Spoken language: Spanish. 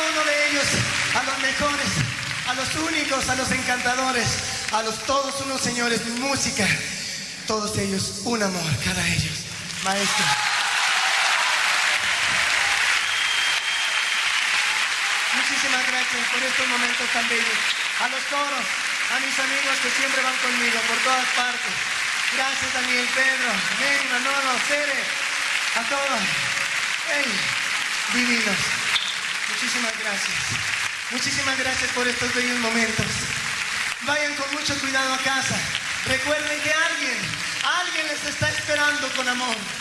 uno de ellos, a los mejores, a los únicos, a los encantadores, a los todos unos señores, música, todos ellos, un amor, cada ellos. Maestro. Muchísimas gracias por estos momentos tan bellos. A los coros, a mis amigos que siempre van conmigo por todas partes. Gracias, Daniel, Pedro, Ney, Manolo, Cere, a todos. ¡Hey! Divinos. Muchísimas gracias. Muchísimas gracias por estos bellos momentos. Vayan con mucho cuidado a casa. Recuerden que alguien les está esperando con amor.